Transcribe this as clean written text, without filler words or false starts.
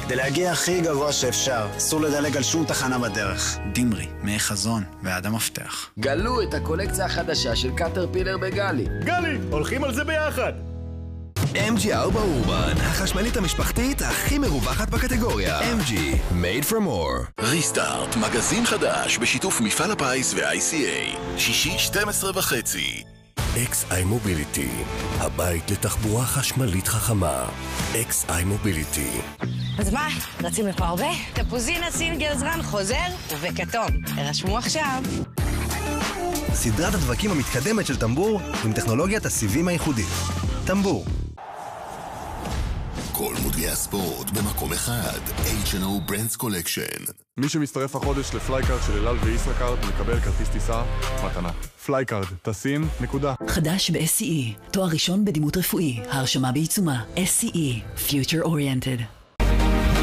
כדי להגיע הכי גבוה שאפשר, אסור לדלג על שום תחנה בדרך. דימרי, מי חזון ועד המפתח. גלו את הקולקציה החדשה של קטרפילר בגלי. גלי, הולכים על זה ביחד. MG4 אורבן, החשמלית המשפחתית הכי מרווחת בקטגוריה. MG, made for more. ריסטארט, מגזין חדש בשיתוף מפעל הפיס ו-ICA. שישי 12:30. XI Mobility, הבית לתחבורה חשמלית חכמה. XI Mobility. אז מה, רצים לפה הרבה? תפוזינה סינגל זרן חוזר ובכתום. הרשמו עכשיו. סדרת הדבקים המתקדמת של טמבור עם טכנולוגיית הסיבים הייחודית. טמבור. כל מותגי הספורט במקום אחד. H&O Brands Collection. מי שמצטרף החודש לפלייקארד של אלעל וישראכרד מקבל כרטיס טיסה מתנה. פלייקארד, טסים, נקודה. חדש ב-SCE, תואר ראשון בדימות רפואי, ההרשמה בעיצומה. SCE, Future Oriented.